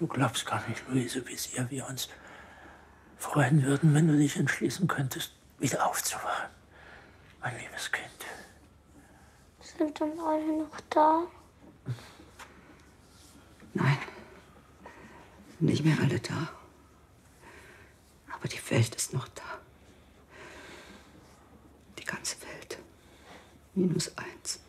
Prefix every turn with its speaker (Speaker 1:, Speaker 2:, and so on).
Speaker 1: Du glaubst gar nicht, Luise, wie sehr wir uns freuen würden, wenn du dich entschließen könntest, wieder aufzuwachen. Mein liebes Kind.
Speaker 2: Sind dann alle noch da?
Speaker 3: Nein, sind nicht mehr alle da. Aber die Welt ist noch da. Die ganze Welt. -1.